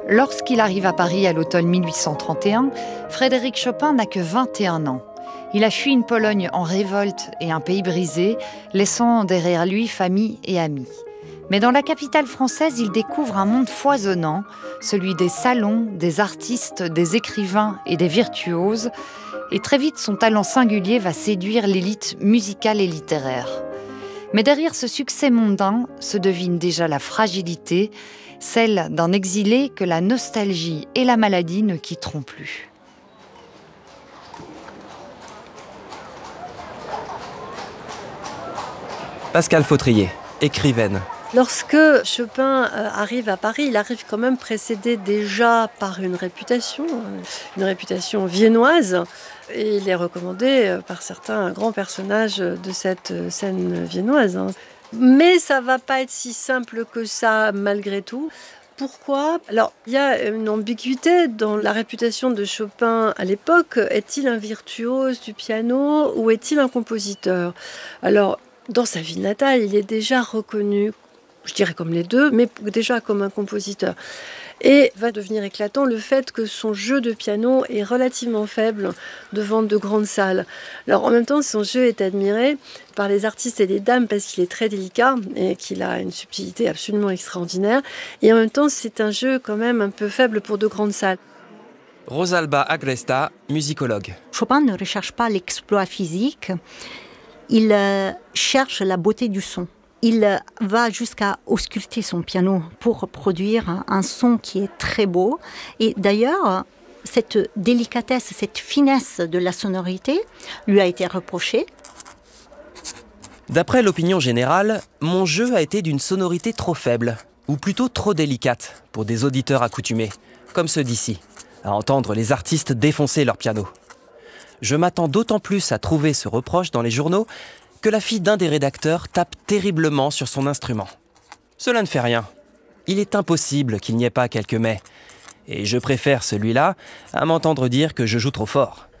Lorsqu'il arrive à Paris à l'automne 1831, Frédéric Chopin n'a que 21 ans. Il a fui une Pologne en révolte et un pays brisé, laissant derrière lui famille et amis. Mais dans la capitale française, il découvre un monde foisonnant, celui des salons, des artistes, des écrivains et des virtuoses. Et très vite, son talent singulier va séduire l'élite musicale et littéraire. Mais derrière ce succès mondain se devine déjà la fragilité, celle d'un exilé que la nostalgie et la maladie ne quitteront plus. Pascale Fautrier, écrivaine. Lorsque Chopin arrive à Paris, il arrive quand même précédé déjà par une réputation viennoise. Et il est recommandé par certains grands personnages de cette scène viennoise. Mais ça ne va pas être si simple que ça malgré tout. Pourquoi ? Alors, il y a une ambiguïté dans la réputation de Chopin à l'époque. Est-il un virtuose du piano ou est-il un compositeur ? Alors, dans sa ville natale, il est déjà reconnu, je dirais comme les deux, mais déjà comme un compositeur. Et va devenir éclatant le fait que son jeu de piano est relativement faible devant de grandes salles. Alors en même temps, son jeu est admiré par les artistes et les dames parce qu'il est très délicat et qu'il a une subtilité absolument extraordinaire. Et en même temps, c'est un jeu quand même un peu faible pour de grandes salles. Rosalba Agresta, musicologue. Chopin ne recherche pas l'exploit physique, il cherche la beauté du son. Il va jusqu'à ausculter son piano pour produire un son qui est très beau. Et d'ailleurs, cette délicatesse, cette finesse de la sonorité lui a été reprochée. D'après l'opinion générale, mon jeu a été d'une sonorité trop faible, ou plutôt trop délicate, pour des auditeurs accoutumés, comme ceux d'ici, à entendre les artistes défoncer leur piano. Je m'attends d'autant plus à trouver ce reproche dans les journaux que la fille d'un des rédacteurs tape terriblement sur son instrument. Cela ne fait rien. Il est impossible qu'il n'y ait pas quelques mais. Et je préfère celui-là à m'entendre dire que je joue trop fort.